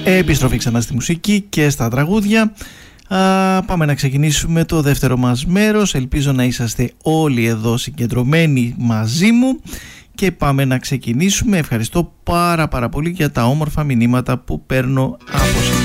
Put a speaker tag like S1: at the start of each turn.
S1: Επιστροφή ξανά στη μουσική και στα τραγούδια. Πάμε να ξεκινήσουμε το δεύτερο μας μέρος. Ελπίζω να είσαστε όλοι εδώ συγκεντρωμένοι μαζί μου και πάμε να ξεκινήσουμε. Ευχαριστώ πάρα πολύ για τα όμορφα μηνύματα που παίρνω από σας.